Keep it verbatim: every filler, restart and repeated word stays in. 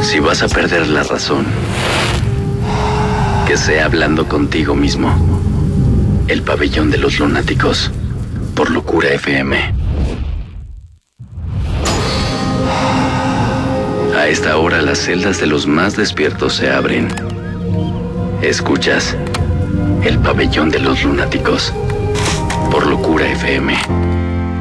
Si vas a perder la razón, que sea hablando contigo mismo. El pabellón de los lunáticos, por Locura F M. A esta hora las celdas de los más despiertos se abren. Escuchas el pabellón de los lunáticos, por Locura F M.